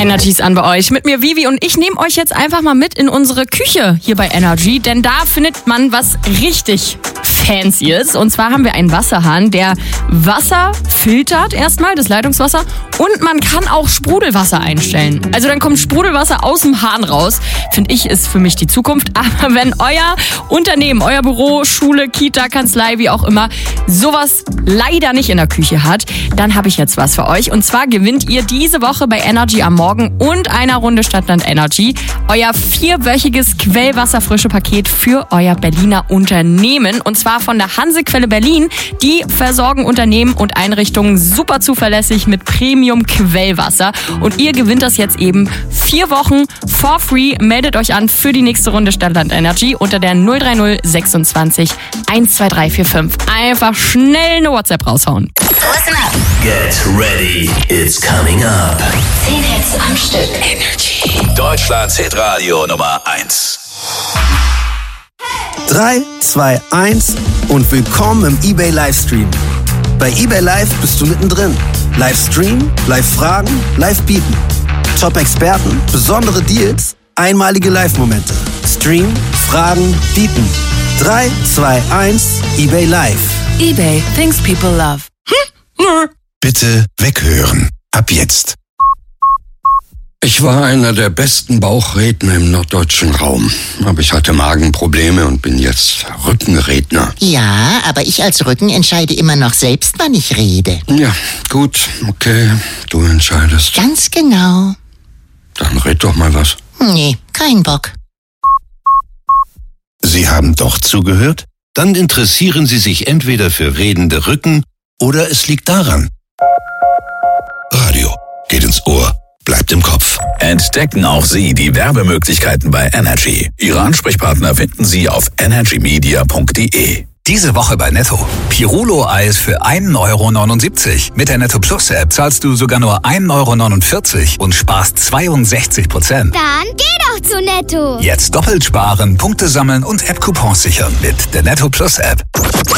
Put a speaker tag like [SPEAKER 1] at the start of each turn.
[SPEAKER 1] Energy ist an bei euch. Mit mir Vivi und ich nehme euch jetzt einfach mal mit in unsere Küche hier bei Energy, denn da findet man was richtig Fancyes. Und zwar haben wir einen Wasserhahn, der Wasser filtert erstmal, das Leitungswasser, und man kann auch Sprudelwasser einstellen. Also dann kommt Sprudelwasser aus dem Hahn raus. Finde ich, ist für mich die Zukunft. Aber wenn euer Unternehmen, euer Büro, Schule, Kita, Kanzlei, wie auch immer, sowas leider nicht in der Küche hat, dann habe ich jetzt was für euch. Und zwar gewinnt ihr diese Woche bei Energy am Morgen und einer Runde Stadtland Energy euer 4-wöchiges Quellwasserfrische-Paket für euer Berliner Unternehmen. Und zwar von der Hansequelle Berlin. Die versorgen Unternehmen und Einrichtungen super zuverlässig mit Premium-Quellwasser. Und ihr gewinnt das jetzt eben 4 Wochen for free. Meldet euch an für die nächste Runde Stadtland Energy unter der 030 26 12345. Einfach schnell eine WhatsApp raushauen.
[SPEAKER 2] Listen up.
[SPEAKER 3] Get ready, it's coming up.
[SPEAKER 2] 10 Hits am Stück. Energy.
[SPEAKER 3] Deutschlands Hitradio Nummer 1.
[SPEAKER 4] 3, 2, 1 und willkommen im eBay Livestream. Bei eBay Live bist du mittendrin. Livestream, Live-Fragen, Live-Bieten. Top-Experten, besondere Deals, einmalige Live-Momente. Stream, Fragen, Bieten. 3, 2, 1, eBay Live.
[SPEAKER 5] eBay, things people love.
[SPEAKER 6] Bitte weghören. Ab jetzt. Ich war einer der besten Bauchredner im norddeutschen Raum. Aber ich hatte Magenprobleme und bin jetzt Rückenredner.
[SPEAKER 7] Ja, aber ich als Rücken entscheide immer noch selbst, wann ich rede.
[SPEAKER 6] Ja, gut, okay. Du entscheidest.
[SPEAKER 7] Ganz genau.
[SPEAKER 6] Dann red doch mal was.
[SPEAKER 7] Nee, kein Bock.
[SPEAKER 6] Sie haben doch zugehört? Dann interessieren Sie sich entweder für redende Rücken oder es liegt daran. Radio geht ins Ohr. Bleibt im Kopf.
[SPEAKER 3] Entdecken auch Sie die Werbemöglichkeiten bei Energy. Ihre Ansprechpartner finden Sie auf energymedia.de.
[SPEAKER 8] Diese Woche bei Netto. Pirulo-Eis für 1,79 €. Mit der Netto Plus App zahlst du sogar nur 1,49 € und sparst 62%.
[SPEAKER 9] Dann geh doch zu Netto.
[SPEAKER 8] Jetzt doppelt sparen, Punkte sammeln und App-Coupons sichern mit der Netto Plus App.